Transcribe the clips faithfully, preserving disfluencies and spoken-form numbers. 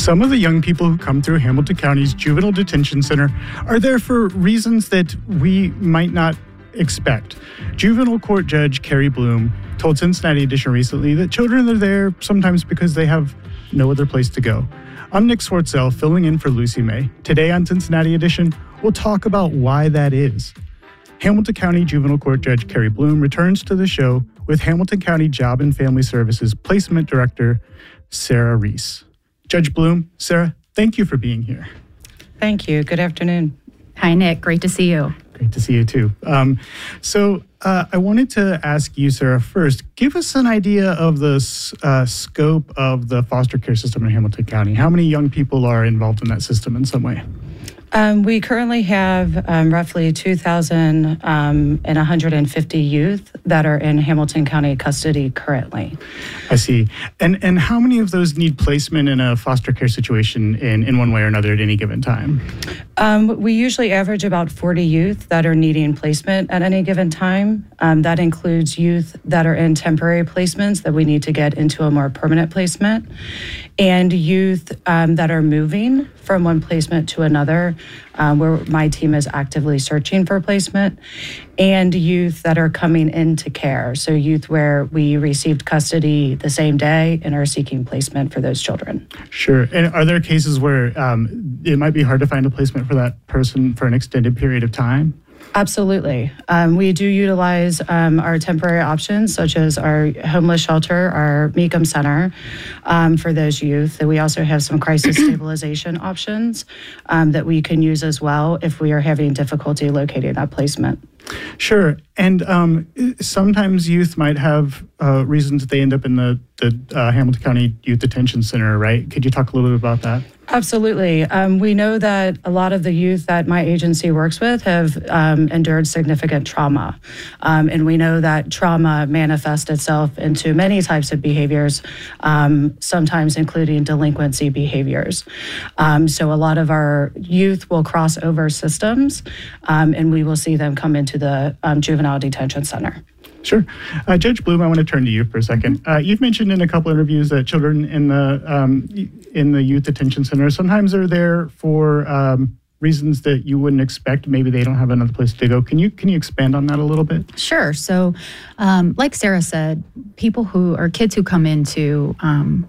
Some of the young people who come through Hamilton County's Juvenile Detention Center are there for reasons that we might not expect. Juvenile Court Judge Carrie Bloom told Cincinnati Edition recently that children are there sometimes because they have no other place to go. I'm Nick Swartzell, filling in for Lucy May. Today on Cincinnati Edition, we'll talk about why that is. Hamilton County Juvenile Court Judge Carrie Bloom returns to the show with Hamilton County Job and Family Services Placement Director Sarah Reese. Judge Bloom, Sarah, thank you for being here. Thank you. Good afternoon. Hi, Nick. Great to see you. Great to see you, too. Um, so uh, I wanted to ask you, Sarah, first, give us an idea of the uh, scope of the foster care system in Hamilton County. How many young people are involved in that system in some way? Um, we currently have um, roughly two thousand um, and one hundred fifty youth that are in Hamilton County custody currently. I see. And and how many of those need placement in a foster care situation in, in one way or another at any given time? Um, we usually average about forty youth that are needing placement at any given time. Um, that includes youth that are in temporary placements that we need to get into a more permanent placement, and youth um, that are moving from one placement to another, um, where my team is actively searching for placement, and youth that are coming into care. So youth where we received custody the same day and are seeking placement for those children. Sure. And are there cases where um, it might be hard to find a placement for that person for an extended period of time? Absolutely. Um, we do utilize um, our temporary options, such as our homeless shelter, our Mecum Center, um, for those youth. And we also have some crisis stabilization options um, that we can use as well if we are having difficulty locating that placement. Sure. And um, sometimes youth might have uh, reasons that they end up in the, the uh, Hamilton County Youth Detention Center, right? Could you talk a little bit about that? Absolutely. Um, we know that a lot of the youth that my agency works with have um, endured significant trauma. Um, and we know that trauma manifests itself into many types of behaviors, um, sometimes including delinquency behaviors. Um, so a lot of our youth will cross over systems, um, and we will see them come into the um, Juvenile Detention Center. Sure. Uh, Judge Bloom, I want to turn to you for a second. Uh, you've mentioned in a couple interviews that children in the um, in the youth detention center sometimes are there for um, reasons that you wouldn't expect. Maybe they don't have another place to go. Can you can you expand on that a little bit? Sure. So, um, like Sarah said, people who are kids who come into um,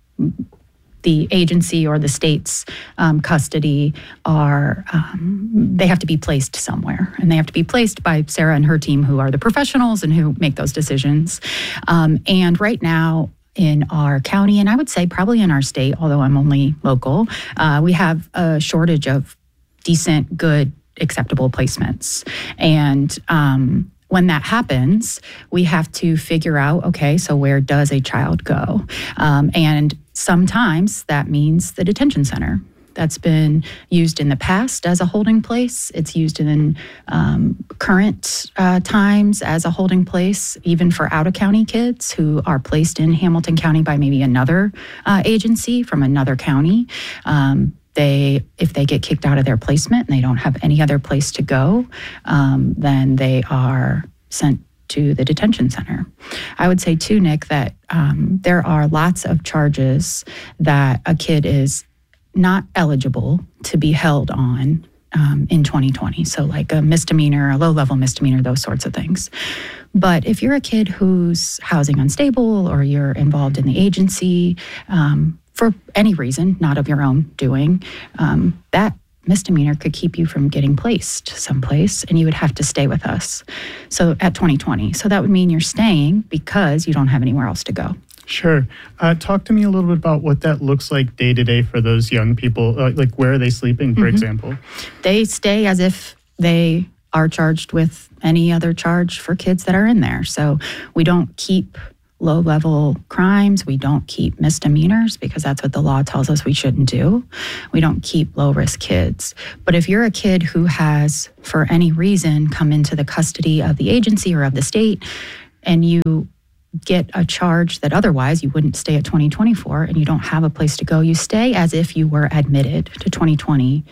the agency or the state's um, custody are, um, they have to be placed somewhere. And they have to be placed by Sarah and her team, who are the professionals and who make those decisions. Um, and right now in our county, and I would say probably in our state, although I'm only local, uh, we have a shortage of decent, good, acceptable placements. And um, when that happens, we have to figure out, okay, so where does a child go? Um, and sometimes that means the detention center. That's been used in the past as a holding place. It's used in um, current uh, times as a holding place, even for out-of-county kids who are placed in Hamilton County by maybe another uh, agency from another county. Um, They, if they get kicked out of their placement and they don't have any other place to go, um, then they are sent to the detention center. I would say too, Nick, that um, there are lots of charges that a kid is not eligible to be held on um, in twenty twenty. So like a misdemeanor, a low-level misdemeanor, those sorts of things. But if you're a kid who's housing unstable or you're involved in the agency, um, for any reason, not of your own doing, um, that misdemeanor could keep you from getting placed someplace, and you would have to stay with us. So at twenty twenty. So that would mean you're staying because you don't have anywhere else to go. Sure. Uh, talk to me a little bit about what that looks like day to day for those young people. Uh, like, where are they sleeping, for mm-hmm. example? They stay as if they are charged with any other charge for kids that are in there. So we don't keep low-level crimes. We don't keep misdemeanors because that's what the law tells us we shouldn't do. We don't keep low-risk kids. But if you're a kid who has, for any reason, come into the custody of the agency or of the state, and you get a charge that otherwise you wouldn't stay at twenty twenty-four and you don't have a place to go, you stay as if you were admitted to twenty twenty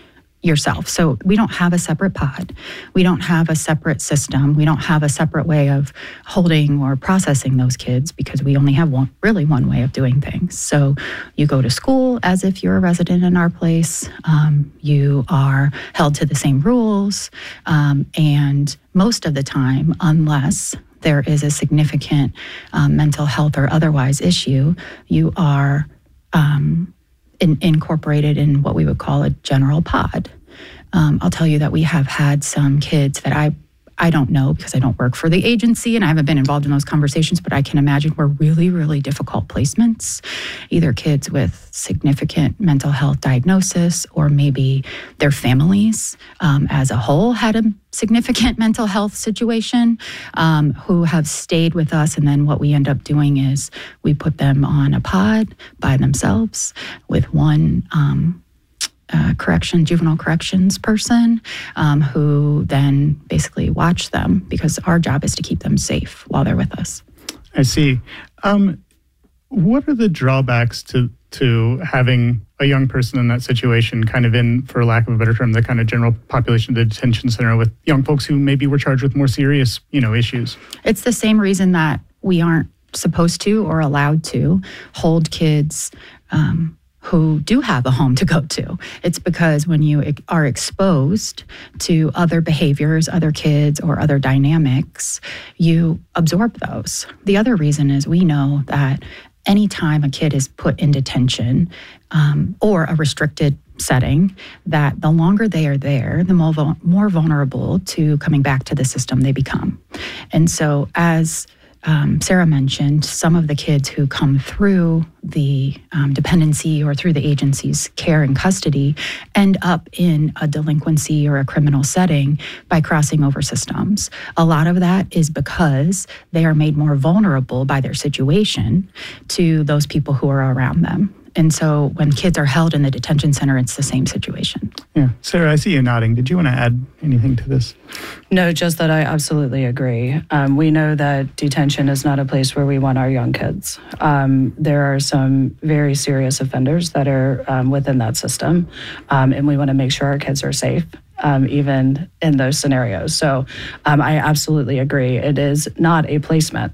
yourself. So we don't have a separate pod. We don't have a separate system. We don't have a separate way of holding or processing those kids because we only have one, really one way of doing things. So you go to school as if you're a resident in our place. Um, you are held to the same rules. Um, and most of the time, unless there is a significant um, mental health or otherwise issue, you are um, In, incorporated in what we would call a general pod. Um, I'll tell you that we have had some kids that I I don't know because I don't work for the agency and I haven't been involved in those conversations, but I can imagine were really, really difficult placements, either kids with significant mental health diagnosis or maybe their families um, as a whole had a significant mental health situation um, who have stayed with us. And then what we end up doing is we put them on a pod by themselves with one um, Uh, correction, juvenile corrections person um, who then basically watch them because our job is to keep them safe while they're with us. I see. Um, what are the drawbacks to to having a young person in that situation, kind of in, for lack of a better term, the kind of general population of the detention center with young folks who maybe were charged with more serious, you know, issues? It's the same reason that we aren't supposed to or allowed to hold kids um, who do have a home to go to. It's because when you are exposed to other behaviors, other kids, or other dynamics, you absorb those. The other reason is we know that anytime a kid is put in detention um, or a restricted setting, that the longer they are there, the more, vul- more vulnerable to coming back to the system they become. And so as Um, Sarah mentioned, some of the kids who come through the um, dependency or through the agency's care and custody end up in a delinquency or a criminal setting by crossing over systems. A lot of that is because they are made more vulnerable by their situation to those people who are around them. And so when kids are held in the detention center, it's the same situation. Yeah. Sarah, I see you nodding. Did you want to add anything to this? No, just that I absolutely agree. Um, we know that detention is not a place where we want our young kids. Um, there are some very serious offenders that are um, within that system, um, and we want to make sure our kids are safe. Um, even in those scenarios. So um, I absolutely agree. It is not a placement.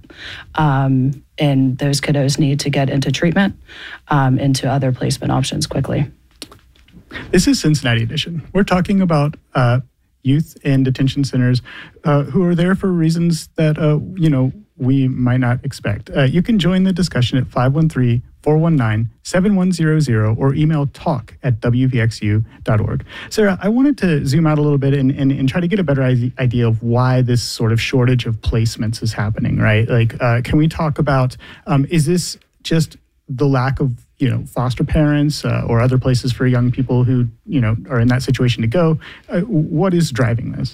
Um, and those kiddos need to get into treatment, um, into other placement options quickly. This is Cincinnati Edition. We're talking about uh, youth in detention centers uh, who are there for reasons that, uh, you know, we might not expect. Uh, you can join the discussion at five one three, four one nine, seven one zero zero or email talk at w v x u dot org. Sarah, I wanted to zoom out a little bit and, and, and try to get a better idea of why this sort of shortage of placements is happening, right? Like, uh, can we talk about, um, is this just the lack of, you know, foster parents uh, or other places for young people who, you know, are in that situation to go? Uh, what is driving this?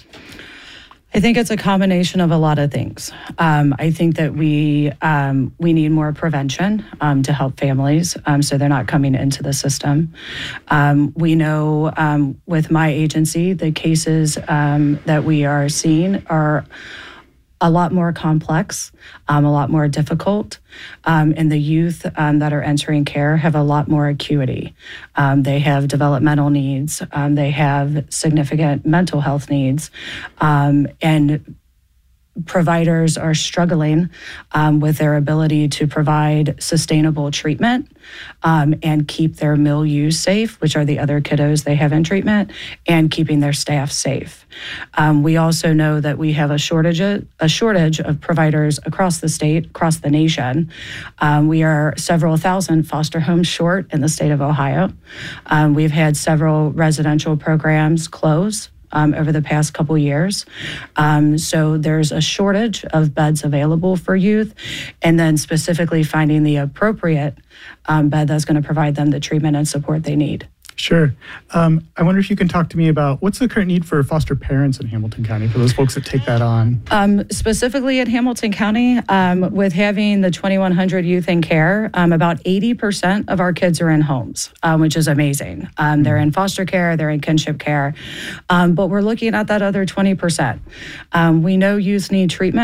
I think it's a combination of a lot of things. Um, I think that we um, we need more prevention um, to help families um, so they're not coming into the system. Um, we know um, with my agency, the cases um, that we are seeing are a lot more complex, um, a lot more difficult, um, and the youth um, that are entering care have a lot more acuity. Um, they have developmental needs, um, they have significant mental health needs, um, and providers are struggling um, with their ability to provide sustainable treatment um, and keep their milieu safe, which are the other kiddos they have in treatment, and keeping their staff safe. Um, we also know that we have a shortage, a shortage of providers across the state, across the nation. Um, we are several thousand foster homes short in the state of Ohio. Um, we've had several residential programs close Um, over the past couple years. Um, so there's a shortage of beds available for youth, and then specifically finding the appropriate um, bed that's going to provide them the treatment and support they need. Sure. Um, I wonder if you can talk to me about what's the current need for foster parents in Hamilton County for those folks that take that on? Um, specifically in Hamilton County, um, with having the twenty-one hundred youth in care, um, about eighty percent of our kids are in homes, um, which is amazing. Um, they're in foster care, they're in kinship care, um, but we're looking at that other twenty percent. Um, we know youth need treatment.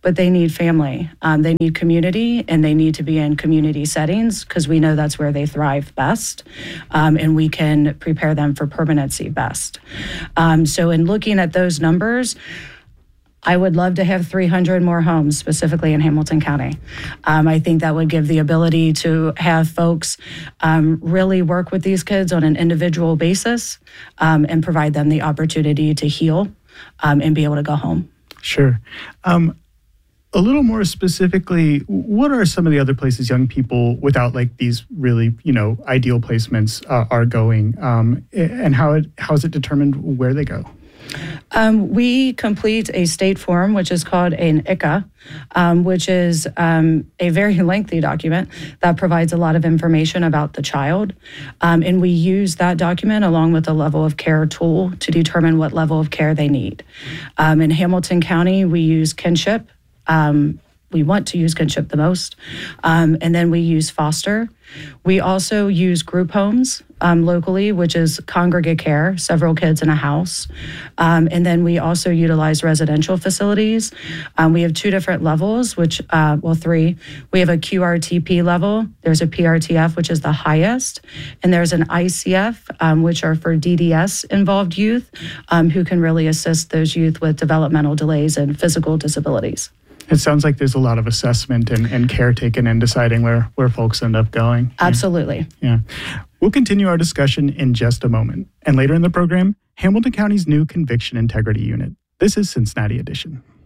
but they need family. Um, they need community, and they need to be in community settings because we know that's where they thrive best, um, and we can prepare them for permanency best. Um, so in looking at those numbers, I would love to have three hundred more homes, specifically in Hamilton County. Um, I think that would give the ability to have folks um, really work with these kids on an individual basis um, and provide them the opportunity to heal um, and be able to go home. Sure. Um, a little more specifically, what are some of the other places young people without like these really, you know, ideal placements uh, are going, um, and how it, how is it determined where they go? Um, we complete a state form, which is called an I C A, um, which is um, a very lengthy document that provides a lot of information about the child. Um, and we use that document along with the level of care tool to determine what level of care they need. Um, in Hamilton County, we use kinship. Um, we want to use kinship the most. Um, and then we use foster. We also use group homes um, locally, which is congregate care, several kids in a house. Um, and then we also utilize residential facilities. Um, we have two different levels, which, uh, well, three. We have a Q R T P level. There's a P R T F, which is the highest. And there's an I C F, um, which are for D D S-involved youth, um, who can really assist those youth with developmental delays and physical disabilities. It sounds like there's a lot of assessment and, and care taken in deciding where, where folks end up going. Absolutely. Yeah. yeah. We'll continue our discussion in just a moment. And later in the program, Hamilton County's new Conviction Integrity Unit. This is Cincinnati Edition.